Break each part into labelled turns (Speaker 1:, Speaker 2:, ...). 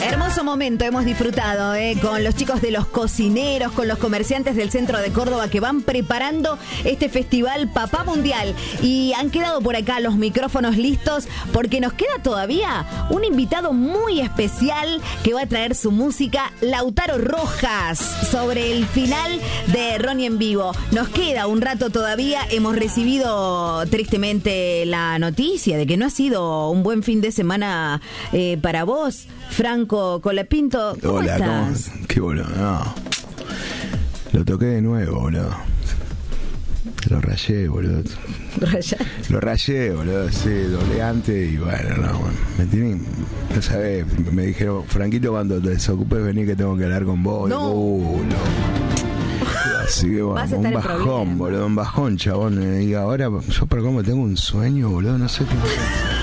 Speaker 1: Hermoso momento hemos disfrutado con los chicos de Los Cocineros, con los comerciantes del centro de Córdoba que van preparando este festival Papá Mundial. Y han quedado por acá los micrófonos listos porque nos queda todavía un invitado muy especial que va a traer su música, Lautaro Rojas, sobre el final de Ronnie en vivo. Nos queda un rato todavía. Hemos recibido tristemente la noticia de que no ha sido un buen fin de semana para vos, Franco Colapinto. ¿Cómo
Speaker 2: Hola,
Speaker 1: estás?
Speaker 2: Qué boludo, no. Lo toqué de nuevo, boludo. Lo rayé, boludo. Lo rayé, boludo, sí, doblé antes y bueno, me tienen, no sabés, me dijeron, Franquito, cuando te desocupes vení que tengo que hablar con vos.
Speaker 1: No.
Speaker 2: No. Así que bueno, un bajón, boludo, un bajón, chabón. Y ahora, yo por cómo tengo un sueño, boludo, no sé qué hacer.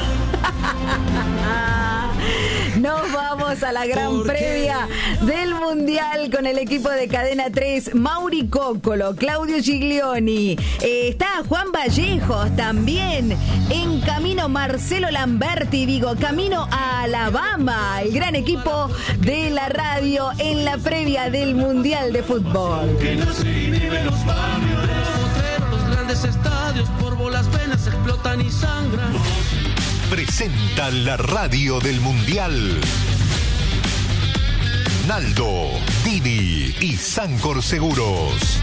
Speaker 1: Nos vamos a la gran previa del Mundial con el equipo de Cadena 3, Mauri Cóccolo, Claudio Giglioni, está Juan Vallejos también, en camino Marcelo Lamberti, digo, camino a Alabama, el gran equipo de la radio en la previa del Mundial de Fútbol.
Speaker 3: Que no se inhiben los barrios, los grandes estadios, por bolas venas explotan y sangran.
Speaker 4: Presenta la radio del Mundial. Naldo, Didi y Sancor Seguros.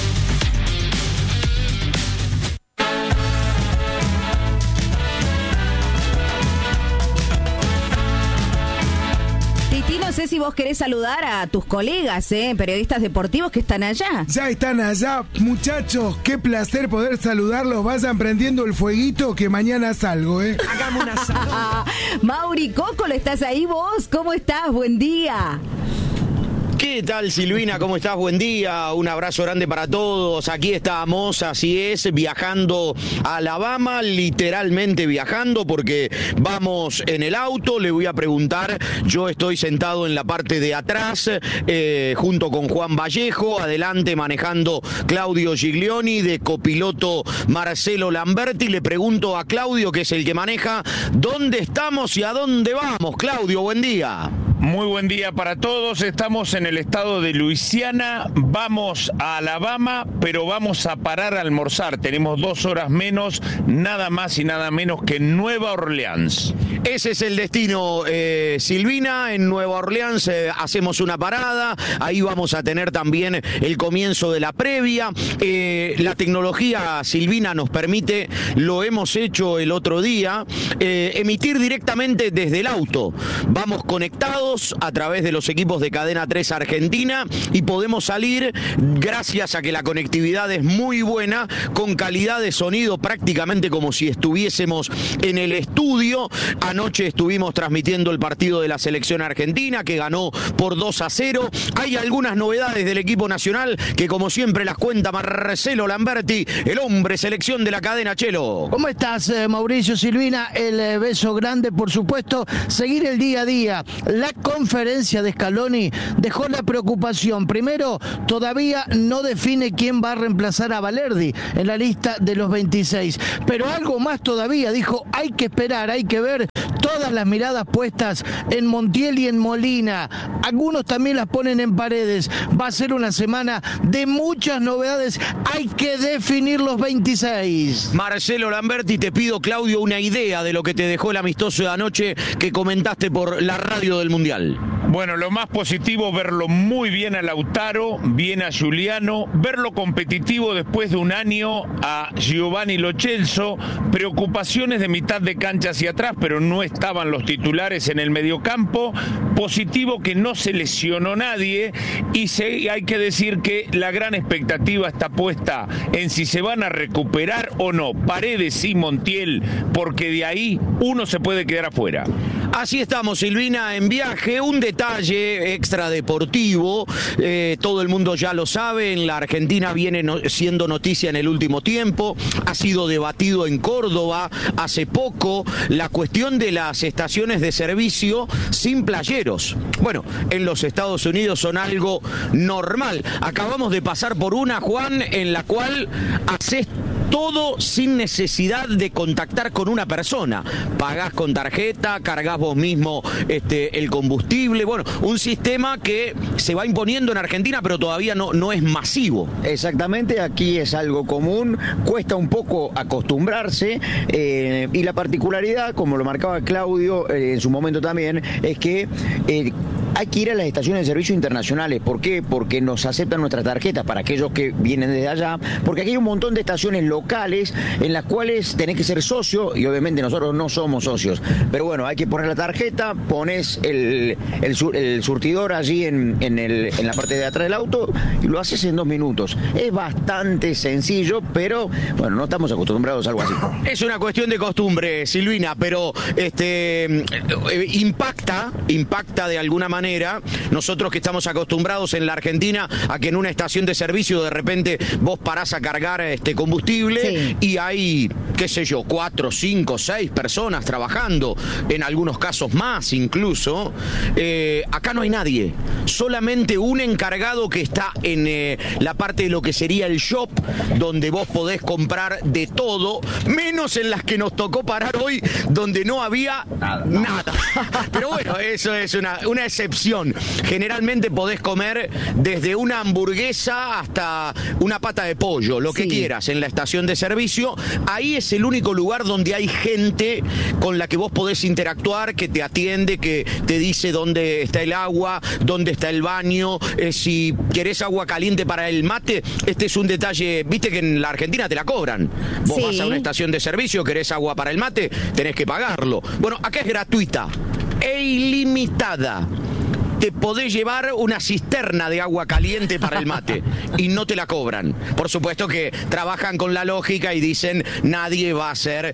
Speaker 1: Titi, no sé si vos querés saludar a tus colegas, periodistas deportivos que están allá.
Speaker 5: Ya están allá, muchachos. Qué placer poder saludarlos. Vayan prendiendo el fueguito que mañana salgo,
Speaker 3: Hagamos una asado.
Speaker 1: Mauri Cóccolo, ¿estás ahí vos? ¿Cómo estás? Buen día.
Speaker 6: ¿Qué tal, Silvina? ¿Cómo estás? Buen día, un abrazo grande para todos. Aquí estamos, así es, viajando a Alabama, literalmente viajando porque vamos en el auto. Le voy a preguntar, yo estoy sentado en la parte de atrás junto con Juan Vallejo, adelante manejando Claudio Giglioni, de copiloto Marcelo Lamberti. Le pregunto a Claudio, que es el que maneja, ¿dónde estamos y a dónde vamos? Claudio, buen día.
Speaker 7: Muy buen día para todos. Estamos en el estado de Luisiana, vamos a Alabama, pero vamos a parar a almorzar. Tenemos 2 horas menos, nada más y nada menos que Nueva Orleans.
Speaker 6: Ese es el destino, Silvina. En Nueva Orleans hacemos una parada, ahí vamos a tener también el comienzo de la previa. La tecnología, Silvina, nos permite, lo hemos hecho el otro día, emitir directamente desde el auto. Vamos conectados a través de los equipos de Cadena 3 Argentina y podemos salir, gracias a que la conectividad es muy buena, con calidad de sonido prácticamente como si estuviésemos en el estudio. Anoche estuvimos transmitiendo el partido de la selección argentina que ganó por 2-0. Hay algunas novedades del equipo nacional que como siempre las cuenta Marcelo Lamberti, el hombre selección de la cadena. Chelo.
Speaker 8: ¿Cómo estás, Mauricio, Silvina? El beso grande, por supuesto. Seguir el día a día. La conferencia de Scaloni dejó la preocupación. Primero, todavía no define quién va a reemplazar a Valerdi en la lista de los 26. Pero algo más todavía, dijo, hay que esperar, hay que ver. Todas las miradas puestas en Montiel y en Molina. Algunos también las ponen en Paredes. Va a ser una semana de muchas novedades. Hay que definir los 26.
Speaker 6: Marcelo Lamberti, te pido, Claudio, una idea de lo que te dejó el amistoso de anoche que comentaste por la radio del Mundial.
Speaker 7: Bueno, lo más positivo, verlo muy bien a Lautaro, bien a Giuliano, verlo competitivo después de un año a Giovanni Lo Celso, preocupaciones de mitad de cancha hacia atrás, pero no estaban los titulares en el mediocampo. Positivo que no se lesionó nadie y hay que decir que la gran expectativa está puesta en si se van a recuperar o no Paredes y Montiel, porque de ahí uno se puede quedar afuera.
Speaker 6: Así estamos, Silvina, en viaje. Un detalle extradeportivo, todo el mundo ya lo sabe, en la Argentina viene siendo noticia en el último tiempo, ha sido debatido en Córdoba hace poco la cuestión de las estaciones de servicio sin playeros. Bueno, en los Estados Unidos son algo normal. Acabamos de pasar por una, Juan, en la cual haces todo sin necesidad de contactar con una persona. Pagás con tarjeta, cargás vos mismo el combustible. Bueno, un sistema que se va imponiendo en Argentina, pero todavía no es masivo.
Speaker 9: Exactamente, aquí es algo común, cuesta un poco acostumbrarse, y la particularidad, como lo marcaba Claudio en su momento también, es que hay que ir a las estaciones de servicio internacionales. ¿Por qué? Porque nos aceptan nuestras tarjetas para aquellos que vienen desde allá, porque aquí hay un montón de estaciones locales en las cuales tenés que ser socio, y obviamente nosotros no somos socios, pero bueno, hay que poner la tarjeta, pones el surtidor allí en la parte de atrás del auto y lo haces en 2 minutos. Es bastante sencillo, pero bueno, no estamos acostumbrados a algo así.
Speaker 6: Es una cuestión de costumbre, Silvina, pero impacta de alguna manera. Nosotros que estamos acostumbrados en la Argentina a que en una estación de servicio de repente vos parás a cargar combustible, sí, y hay, qué sé yo, 4, 5, 6 personas trabajando, en algunos casos más incluso. Acá no hay nadie, solamente un encargado que está en la parte de lo que sería el shop, donde vos podés comprar de todo, menos en las que nos tocó parar hoy, donde no había nada. Pero bueno, eso es una excepción. Generalmente podés comer desde una hamburguesa hasta una pata de pollo, lo que quieras, en la estación de servicio. Ahí es el único lugar donde hay gente con la que vos podés interactuar, que te atiende, que te dice dónde está el agua, dónde está el baño, si querés agua caliente para el mate. Este es un detalle, viste que en la Argentina te la cobran. Vos vas a una estación de servicio, querés agua para el mate, tenés que pagarlo. Bueno, acá es gratuita e ilimitada. Te podés llevar una cisterna de agua caliente para el mate y no te la cobran. Por supuesto que trabajan con la lógica y dicen nadie va a ser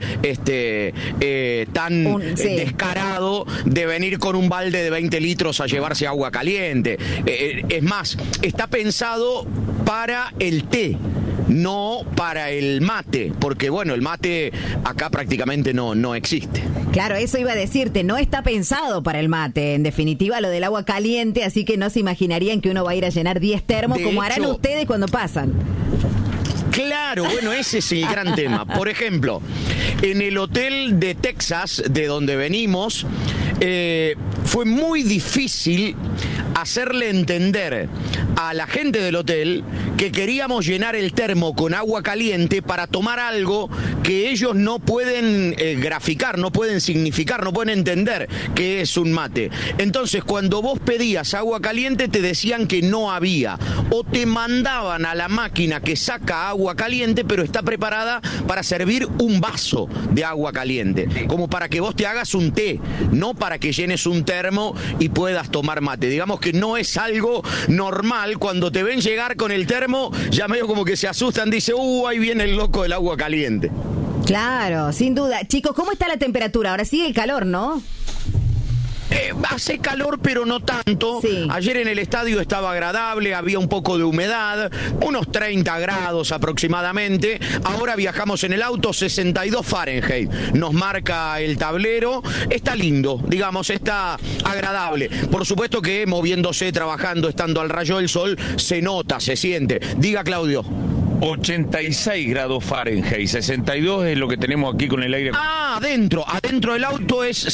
Speaker 6: tan descarado de venir con un balde de 20 litros a llevarse agua caliente. Es más, está pensado para el té, no para el mate, porque bueno, el mate acá prácticamente no existe.
Speaker 1: Claro, eso iba a decirte, no está pensado para el mate, en definitiva lo del agua caliente, así que no se imaginarían que uno va a ir a llenar 10 termos, como harán ustedes cuando pasan.
Speaker 6: Claro, bueno, ese es el gran tema. Por ejemplo, en el hotel de Texas, de donde venimos, fue muy difícil hacerle entender a la gente del hotel que queríamos llenar el termo con agua caliente para tomar algo que ellos no pueden graficar, no pueden significar, no pueden entender qué es un mate. Entonces, cuando vos pedías agua caliente, te decían que no había, o te mandaban a la máquina que saca agua caliente, pero está preparada para servir un vaso de agua caliente, como para que vos te hagas un té, no para que llenes un termo y puedas tomar mate. Digamos que no es algo normal. Cuando te ven llegar con el termo, ya medio como que se asustan, dice, ahí viene el loco del agua caliente.
Speaker 1: Claro, sin duda. Chicos, ¿cómo está la temperatura? Ahora sigue el calor, ¿no?
Speaker 6: Hace calor, pero no tanto. Sí. Ayer en el estadio estaba agradable, había un poco de humedad, unos 30 grados aproximadamente. Ahora viajamos en el auto, 62 Fahrenheit. Nos marca el tablero. Está lindo, digamos, está agradable. Por supuesto que moviéndose, trabajando, estando al rayo del sol, se nota, se siente. Diga, Claudio.
Speaker 7: 86 grados Fahrenheit, 62 es lo que tenemos aquí con el aire.
Speaker 6: Adentro del auto es